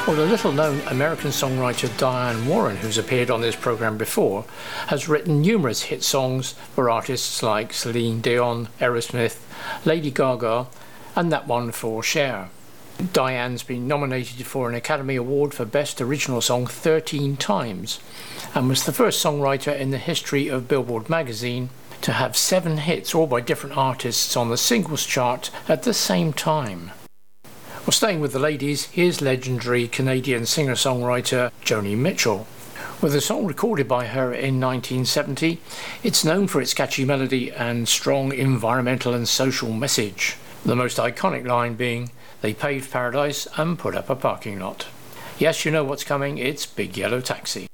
Well, the little-known American songwriter Diane Warren, who's appeared on this programme before, has written numerous hit songs for artists like Celine Dion, Aerosmith, Lady Gaga, and that one for Cher. Diane's been nominated for an Academy Award for Best Original Song 13 times, and was the first songwriter in the history of Billboard magazine to have 7 hits, all by different artists, on the singles chart at the same time. Well, staying with the ladies, here's legendary Canadian singer-songwriter Joni Mitchell. With a song recorded by her in 1970, it's known for its catchy melody and strong environmental and social message. The most iconic line being, "They paved paradise and put up a parking lot." Yes, you know what's coming, it's Big Yellow Taxi.